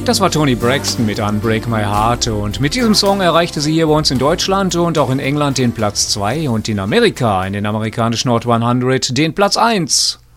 Das war Toni Braxton mit Unbreak My Heart und mit diesem Song erreichte sie hier bei uns in Deutschland und auch in England den Platz 2 und in Amerika, in den amerikanischen Hot 100, den Platz 1.